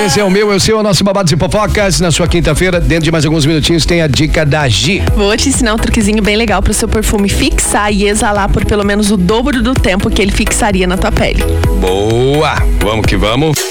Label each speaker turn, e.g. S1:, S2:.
S1: Esse é o meu, é o seu, o nosso Babados e Fofocas. Na sua quinta-feira, dentro de mais alguns minutinhos, tem a dica da Gi.
S2: Vou te ensinar um truquezinho bem legal pro seu perfume fixar e exalar por pelo menos o dobro do tempo que ele fixaria na tua pele.
S1: Boa! Vamos que vamos.